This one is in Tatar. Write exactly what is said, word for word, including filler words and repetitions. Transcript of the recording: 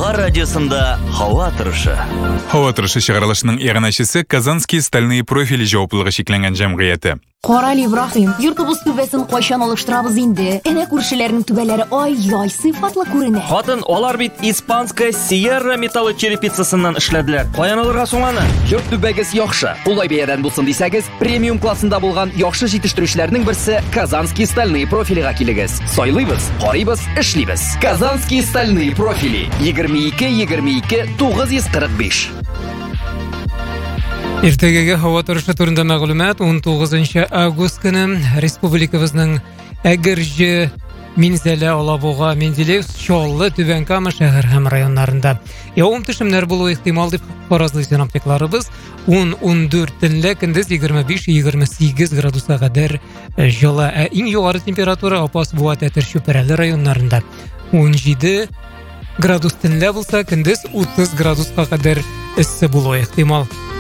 Балалар радиосында һава торышы. Һава торышы чыгарылышының ягънәчесе Казанские стальные профили җаваплылыгы шикләнгән җәмгыяте. Карали Ибраһим, йортыбыз түбәсен кайчан алыштырабыз инде? Әнә күршеләрнең түбәләре ай-яй сыйфатлы күренә. Хатын, алар бит испанская Sierra металлы черепицасыннан эшләделәр. Каян алырга соң аны? Йорт түбәгез яхшы. Улай бәядән булсын дисәгез, премиум классында булган яхшы җитештерүчләрнең берсе Казанские стальные профилига килегез. Сайлыйбыз, карыйбыз, эшлибез. Казанские стальные профили. егерме ике егерме ике тугыз йөз кырык биш. Иртәгәгә һава торышы турында мәгълүмат он тугызынчы август көне республикабызның Әгерҗе, Минзәлә, Алабуга, Менделеевск, Чаллы, Түбән-Кама шәһәр һәм районнарында явым-төшемнәр булуы ихтимал дип фаразлый синоптикларыбыз. он - он дүрт төнлә көндез егерме биш - егерме сигез градуска кадәр җылы. Ә иң югары температура Апас, Буа, Тәтер, Чүпрәле районнарында он җиде градус төнлә булса, көндез утыз градуска кадәр эссе булуы ихтимал.